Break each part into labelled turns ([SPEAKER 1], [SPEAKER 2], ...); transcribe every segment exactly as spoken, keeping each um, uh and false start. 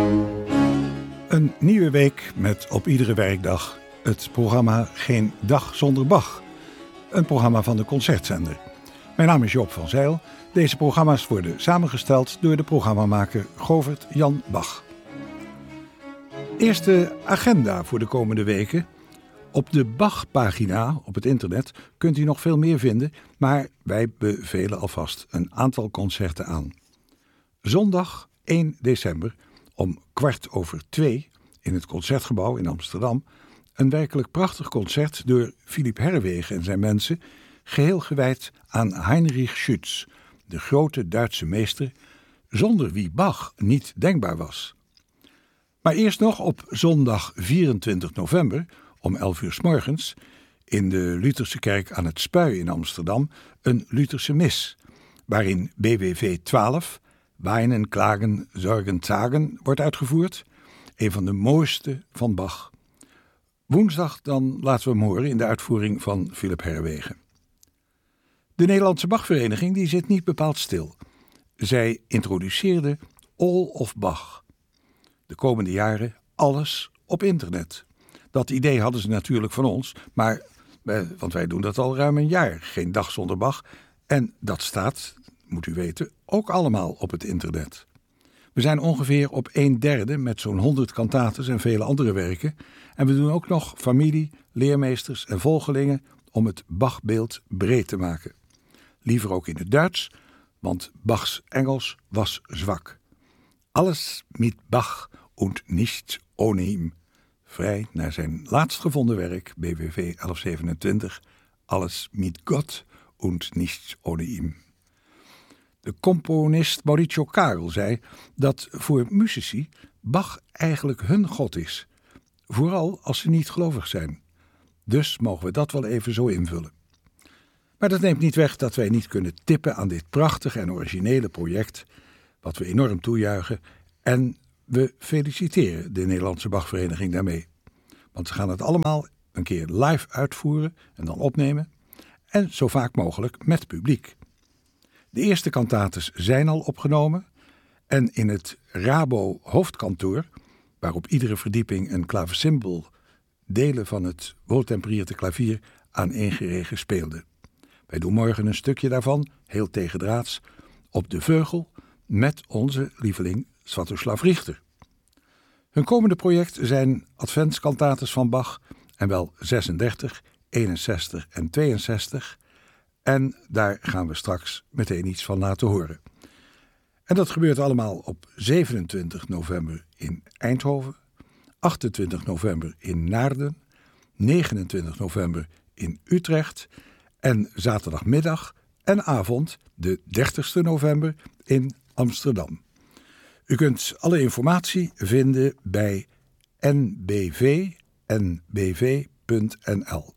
[SPEAKER 1] Een nieuwe week met op iedere werkdag het programma Geen Dag Zonder Bach. Een programma van de Concertzender. Mijn naam is Joop van Zijl. Deze programma's worden samengesteld door de programmamaker Govert Jan Bach. Eerste agenda voor de komende weken. Op de Bach-pagina op het internet kunt u nog veel meer vinden, maar wij bevelen alvast een aantal concerten aan. Zondag één december om kwart over twee in het Concertgebouw in Amsterdam een werkelijk prachtig concert door Philipp Herreweghe en zijn mensen, geheel gewijd aan Heinrich Schütz, de grote Duitse meester, zonder wie Bach niet denkbaar was. Maar eerst nog op zondag vierentwintig november om elf uur 's morgens in de Lutherse kerk aan het Spui in Amsterdam een Lutherse mis, waarin B W V twaalf, Weinen, Klagen, Zorgen, Zagen, wordt uitgevoerd. Een van de mooiste van Bach. Woensdag dan laten we hem horen in de uitvoering van Philipp Herreweghe. De Nederlandse Bachvereniging die zit niet bepaald stil. Zij introduceerde All of Bach. De komende jaren alles op internet. Dat idee hadden ze natuurlijk van ons, maar, want wij doen dat al ruim een jaar. Geen dag zonder Bach. En dat staat, moet u weten, ook allemaal op het internet. We zijn ongeveer op een derde met zo'n honderd kantates en vele andere werken. En we doen ook nog familie, leermeesters en volgelingen om het Bachbeeld breed te maken. Liever ook in het Duits, want Bachs Engels was zwak. Alles mit Bach und nichts ohne ihm. Vrij naar zijn laatst gevonden werk, B W V elf zevenentwintig, Alles mit Gott und nichts ohne ihm. De componist Maurizio Karel zei dat voor musici Bach eigenlijk hun God is. Vooral als ze niet gelovig zijn. Dus mogen we dat wel even zo invullen. Maar dat neemt niet weg dat wij niet kunnen tippen aan dit prachtige en originele project, wat we enorm toejuichen, en we feliciteren de Nederlandse Bachvereniging daarmee. Want ze gaan het allemaal een keer live uitvoeren en dan opnemen, en zo vaak mogelijk met publiek. De eerste kantates zijn al opgenomen en in het Rabo hoofdkantoor, waar op iedere verdieping een klavecimbal delen van het wohltemperierte klavier aaneengeregen speelde. Wij doen morgen een stukje daarvan, heel tegendraads, op de vleugel met onze lieveling Swiatoslav Richter. Hun komende project zijn adventskantates van Bach en wel zesendertig, eenenzestig en tweeënzestig. En daar gaan we straks meteen iets van laten horen. En dat gebeurt allemaal op zevenentwintig november in Eindhoven, achtentwintig november in Naarden, negenentwintig november in Utrecht en zaterdagmiddag en avond de dertigste november in Amsterdam. U kunt alle informatie vinden bij n b v n b v punt n l.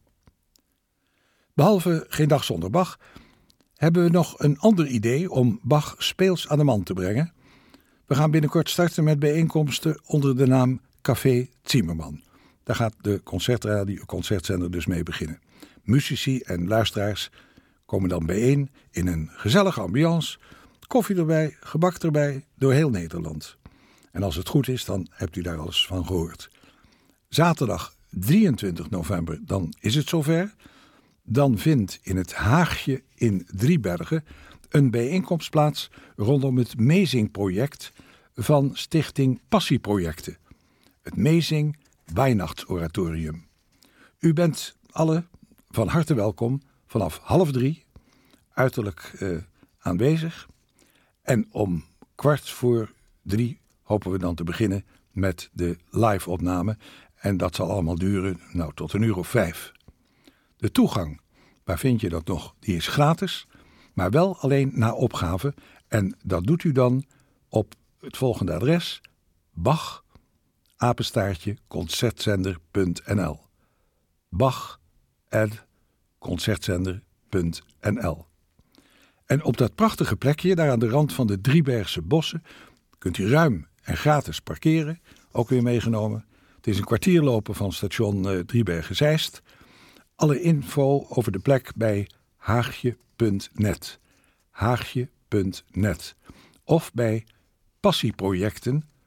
[SPEAKER 1] Behalve Geen Dag Zonder Bach hebben we nog een ander idee om Bach speels aan de man te brengen. We gaan binnenkort starten met bijeenkomsten onder de naam Café Zimmerman. Daar gaat de concertradio, concertzender dus mee beginnen. Musici en luisteraars komen dan bijeen in een gezellige ambiance, koffie erbij, gebak erbij, door heel Nederland. En als het goed is, dan hebt u daar alles van gehoord. Zaterdag drieëntwintig november, dan is het zover. Dan vindt in het Haagje in Driebergen een bijeenkomst plaats rondom het Mezing-project van Stichting Passieprojecten. Het Mezing Weihnachtsoratorium. U bent alle van harte welkom vanaf half drie, uiterlijk uh, aanwezig. En om kwart voor drie hopen we dan te beginnen met de live-opname. En dat zal allemaal duren nou, tot een uur of vijf. De toegang, waar vind je dat nog? Die is gratis, maar wel alleen na opgave. En dat doet u dan op het volgende adres: Bach, apenstaartje, concertzender punt n l. Bach, at concertzender punt n l. En op dat prachtige plekje, daar aan de rand van de Driebergse bossen, kunt u ruim en gratis parkeren, ook weer meegenomen. Het is een kwartier lopen van station uh, Driebergen-Zeist. Alle info over de plek bij haagje punt net. haagje punt net. Of bij passieprojecten,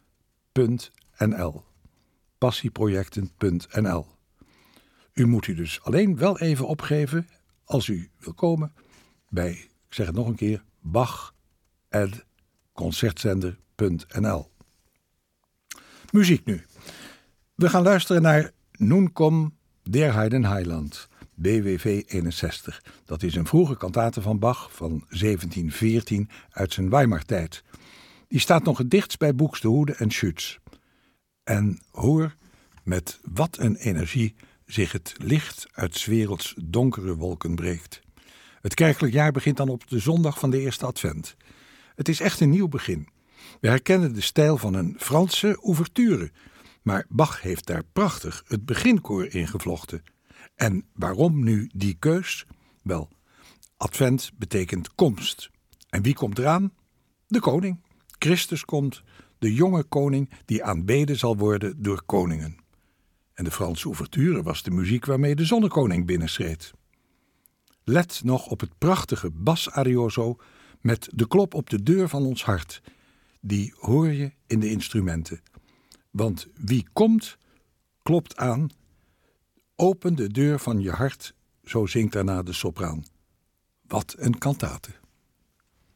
[SPEAKER 1] punt n l. passieprojecten punt n l. U moet u dus alleen wel even opgeven, als u wil komen, bij, ik zeg het nog een keer, bach apenstaartje concertzender punt n l. Muziek nu. We gaan luisteren naar Nun komm der Heiden Heiland, B W V eenenzestig. Dat is een vroege kantate van Bach van zeventien veertien uit zijn Weimar-tijd. Die staat nog het dichtst bij Buxtehude en Schütz. En hoor met wat een energie zich het licht uit 's werelds donkere wolken breekt. Het kerkelijk jaar begint dan op de zondag van de eerste advent. Het is echt een nieuw begin. We herkennen de stijl van een Franse ouverture, maar Bach heeft daar prachtig het beginkoor ingevlochten. En waarom nu die keus? Wel, advent betekent komst. En wie komt eraan? De koning. Christus komt, de jonge koning die aanbeden zal worden door koningen. En de Franse ouverture was de muziek waarmee de zonnekoning binnenschreed. Let nog op het prachtige bas-arioso met de klop op de deur van ons hart. Die hoor je in de instrumenten. Want wie komt, klopt aan. Open de deur van je hart, zo zingt daarna de sopraan. Wat een kantate.